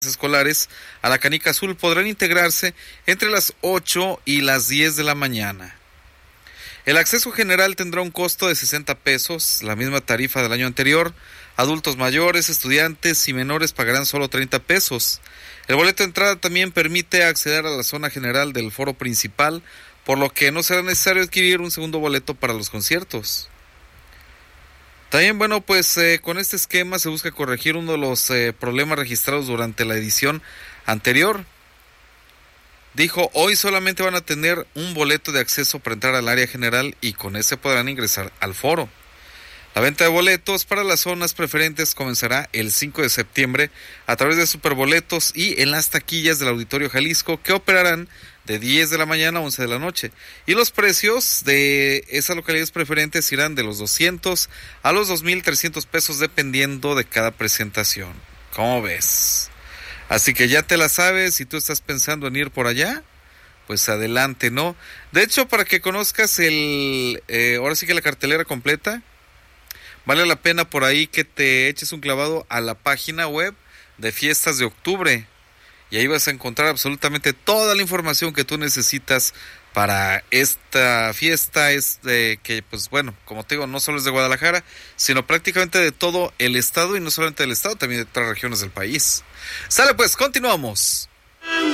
escolares a la canica azul podrán integrarse entre las 8 y las 10 de la mañana. El acceso general tendrá un costo de 60 pesos, la misma tarifa del año anterior. Adultos mayores, estudiantes y menores pagarán solo 30 pesos. El boleto de entrada también permite acceder a la zona general del foro principal, por lo que no será necesario adquirir un segundo boleto para los conciertos. También, con este esquema se busca corregir uno de los problemas registrados durante la edición anterior. Dijo, hoy solamente van a tener un boleto de acceso para entrar al área general y con ese podrán ingresar al foro. La venta de boletos para las zonas preferentes comenzará el 5 de septiembre a través de Superboletos y en las taquillas del Auditorio Jalisco, que operarán de 10 de la mañana a 11 de la noche. Y los precios de esas localidades preferentes irán de los 200 a los 2,300 pesos dependiendo de cada presentación. ¿Cómo ves? Así que ya te la sabes, si tú estás pensando en ir por allá, pues adelante, ¿no? De hecho, para que conozcas ahora sí que la cartelera completa, vale la pena por ahí que te eches un clavado a la página web de Fiestas de Octubre. Y ahí vas a encontrar absolutamente toda la información que tú necesitas para esta fiesta. Que, como te digo, no solo es de Guadalajara, sino prácticamente de todo el estado, y no solamente del estado, también de otras regiones del país. Sale pues, continuamos.